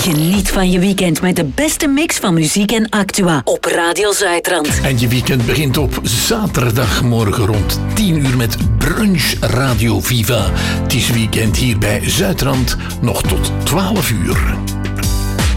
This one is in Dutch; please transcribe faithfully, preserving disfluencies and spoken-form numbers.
Geniet van je weekend met de beste mix van muziek en actua op Radio Zuidrand. En je weekend begint op zaterdagmorgen rond tien uur met Brunch Radio Viva. Het is weekend hier bij Zuidrand nog tot twaalf uur.